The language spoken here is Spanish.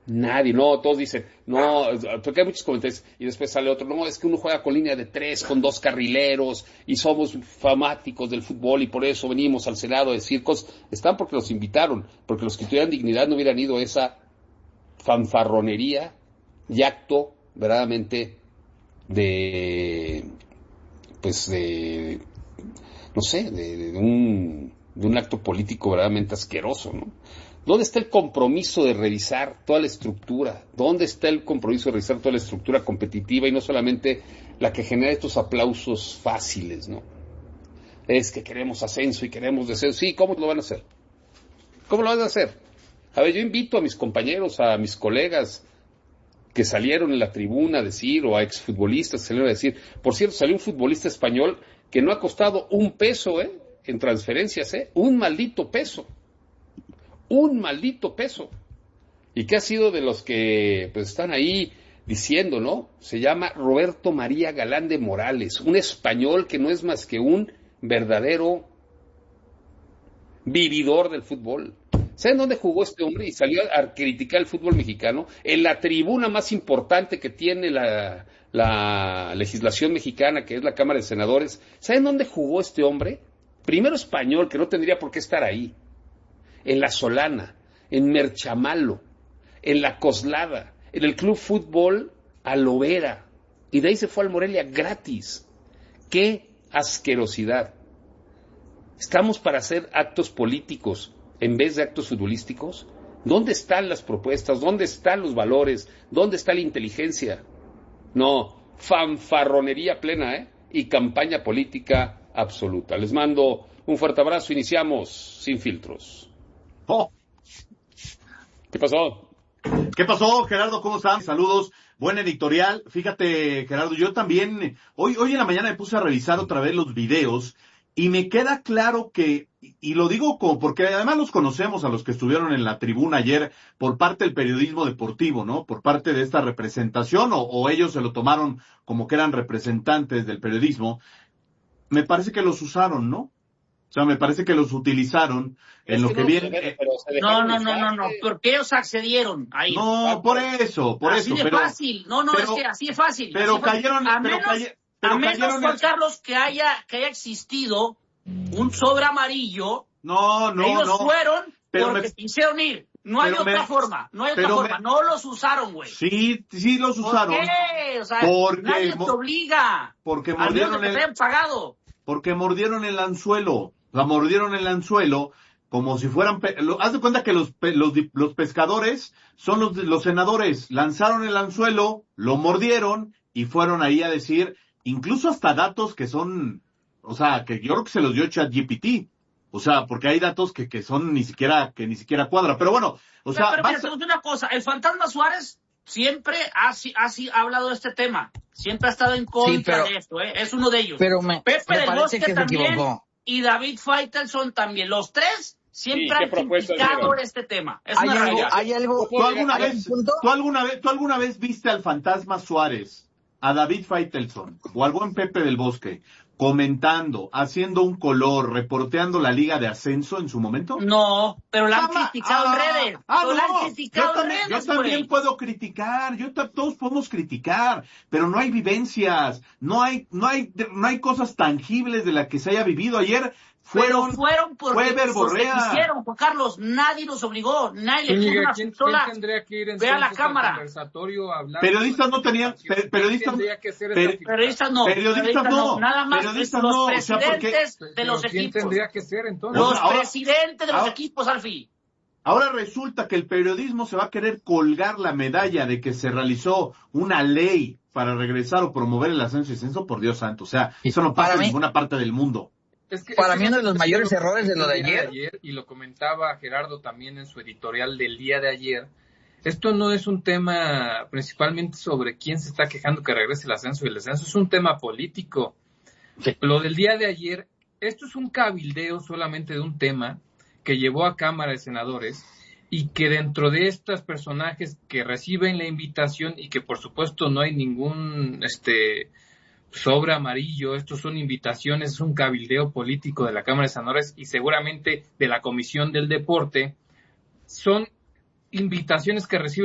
Nadie, no, todos dicen, no, porque hay muchos comentarios, y después sale otro, no, es que uno juega con línea de 3, con 2 carrileros, y somos fanáticos del fútbol, y por eso venimos al Senado a decir cosas. Están porque los invitaron, porque los que tuvieran dignidad no hubieran ido a esa fanfarronería y acto verdaderamente no sé, de un acto político verdaderamente asqueroso, ¿no? ¿Dónde está el compromiso de revisar toda la estructura? ¿Dónde está el compromiso de revisar toda la estructura competitiva y no solamente la que genera estos aplausos fáciles, ¿no? Es que queremos ascenso y queremos descenso. Sí, ¿cómo lo van a hacer? ¿Cómo lo van a hacer? A ver, yo invito a mis compañeros, a mis colegas que salieron en la tribuna a decir, o a exfutbolistas que salieron a decir, por cierto, salió un futbolista español que no ha costado un peso, en transferencias, un maldito peso. Un maldito peso. Y que ha sido de los que pues están ahí diciendo, ¿no? Se llama Roberto María Galán de Morales, un español que no es más que un verdadero vividor del fútbol. ¿Saben dónde jugó este hombre? Y salió a criticar el fútbol mexicano en la tribuna más importante que tiene la legislación mexicana, que es la Cámara de Senadores. ¿Saben dónde jugó este hombre? Primero español, que no tendría por qué estar ahí. En La Solana, en Merchamalo, en La Coslada, en el Club Fútbol Alovera, y de ahí se fue al Morelia gratis. ¡Qué asquerosidad! ¿Estamos para hacer actos políticos en vez de actos futbolísticos? ¿Dónde están las propuestas? ¿Dónde están los valores? ¿Dónde está la inteligencia? No, fanfarronería plena, y campaña política absoluta. Les mando un fuerte abrazo. Iniciamos Sin Filtros. Oh. ¿Qué pasó? ¿Qué pasó, Gerardo? ¿Cómo están? Saludos. Buen editorial. Fíjate, Gerardo, yo también, hoy en la mañana me puse a revisar otra vez los videos y me queda claro que, y lo digo porque además los conocemos a los que estuvieron en la tribuna ayer por parte del periodismo deportivo, ¿no? Por parte de esta representación, o ellos se lo tomaron como que eran representantes del periodismo. Me parece que los usaron, ¿no? O sea, me parece que los utilizaron en lo que viene. No, porque ellos accedieron ahí. No, por eso. Así de fácil. Es que así de fácil. Pero cayeron. A menos, Juan Carlos, que haya existido un sobre amarillo. Ellos fueron porque quisieron ir. No hay otra forma. No los usaron, güey. Sí los usaron. ¿Por qué? O sea, porque nadie te obliga. Porque mordieron que te hayan pagado. Porque mordieron el anzuelo. La mordieron el anzuelo como si fueran... Haz de cuenta que los pescadores son los senadores. Lanzaron el anzuelo, lo mordieron y fueron ahí a decir, incluso hasta datos que son... O sea, que yo creo que se los dio ChatGPT. O sea, porque hay datos que son ni siquiera cuadra. Pero bueno, o sea... Pero mira, una cosa, el fantasma Suárez siempre ha hablado de este tema. Siempre ha estado en contra de esto, Es uno de ellos. Pero Pepe del Bosque también y David Faitelson también. Los tres siempre han criticado este tema. Es una realidad. ¿Hay algo? ¿Tú alguna vez viste al fantasma Suárez, a David Faitelson o al buen Pepe del Bosque comentando, haciendo un color, reporteando la Liga de Ascenso en su momento? No, pero la han criticado en redes. Yo también puedo criticar, todos podemos criticar, pero no hay vivencias, no hay cosas tangibles de las que se haya vivido. Ayer fueron porque quisieron, Juan Carlos, nadie los obligó, nadie le puso una pistola. ¿Quién tendría que ir en ve a la cámara? Conversatorio a hablar? Periodistas no tenían, periodistas no, nada más los presidentes de los equipos. ¿Quién tendría que ser entonces? Los presidentes de los equipos, Alfie. Ahora resulta que el periodismo se va a querer colgar la medalla de que se realizó una ley para regresar o promover el ascenso y descenso, por Dios santo. O sea, eso no pasa en ninguna parte del mundo. Para mí uno de los mayores errores de lo de ayer, y lo comentaba Gerardo también en su editorial del día de ayer, esto no es un tema principalmente sobre quién se está quejando que regrese el ascenso y el descenso, es un tema político. Sí. Lo del día de ayer, esto es un cabildeo solamente de un tema que llevó a Cámara de Senadores y que dentro de estos personajes que reciben la invitación y que por supuesto no hay ningún sobre amarillo, estos son invitaciones, es un cabildeo político de la Cámara de Senadores y seguramente de la Comisión del Deporte, son invitaciones que reciben